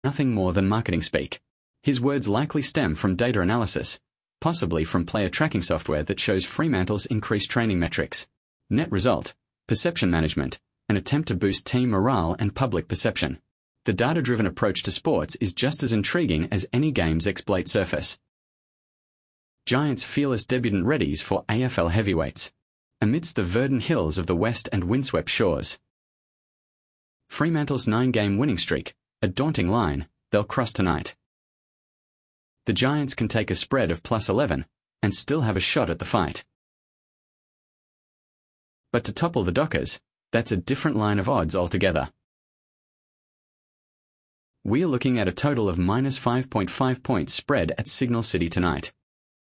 nothing more than marketing speak. His words likely stem from data analysis, possibly from player tracking software that shows Fremantle's increased training metrics. Net result: perception management, an attempt to boost team morale and public perception. The data-driven approach to sports is just as intriguing as any game's exploit surface. Giants' fearless debutant readies for AFL heavyweights. Amidst the verdant hills of the West and windswept shores. Fremantle's 9-game winning streak, a daunting line, they'll cross tonight. The Giants can take a spread of +11 and still have a shot at the fight. But to topple the Dockers, that's a different line of odds altogether. We're looking at a total of -5.5 points spread at Signal City tonight.